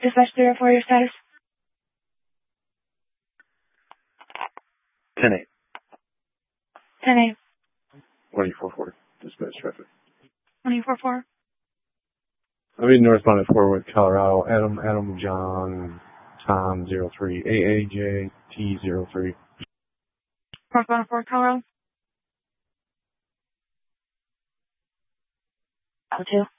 Dispatch 304, your status? 10-8. 10-8. 24-4. Dispatch traffic. 24-4. I'm in northbound at Fort Worth, Colorado. Adam, John, Tom, 03. AAJ, T03. Northbound at Fort Colorado. 02.